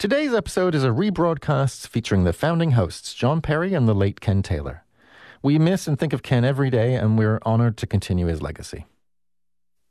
Today's episode is a rebroadcast featuring the founding hosts, John Perry and the late Ken Taylor. We miss and think of Ken every day, and we're honoured to continue his legacy.